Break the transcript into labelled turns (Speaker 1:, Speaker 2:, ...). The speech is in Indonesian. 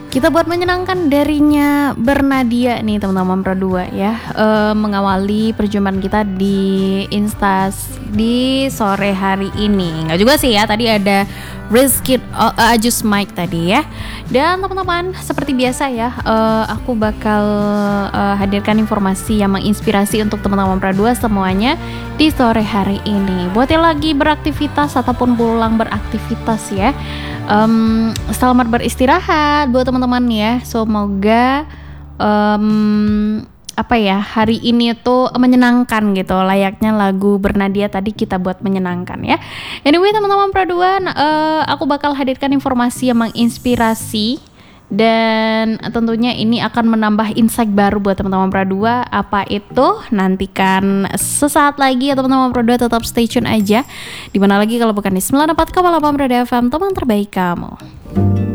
Speaker 1: Kita buat menyenangkan darinya Bernadia nih teman-teman Pro 2 ya, mengawali perjumpaan kita di Instas di sore hari ini. Nggak juga sih ya, tadi ada Rizky Ajus Mike tadi ya. Dan teman-teman seperti biasa ya, aku bakal hadirkan informasi yang menginspirasi untuk teman-teman Pro 2 semuanya di sore hari ini. Buat yang lagi beraktivitas ataupun pulang beraktivitas ya, selamat beristirahat buat teman-teman ya. Semoga hari ini tuh menyenangkan gitu, layaknya lagu Bernadia tadi kita buat menyenangkan ya. Anyway teman-teman Pro 2, aku bakal hadirkan informasi yang menginspirasi dan tentunya ini akan menambah insight baru buat teman-teman Pro 2. Apa itu? Nantikan sesaat lagi ya teman-teman Pro 2, tetap stay tune aja. Dimana lagi kalau bukan di 94,8 Pro FM, teman terbaik kamu.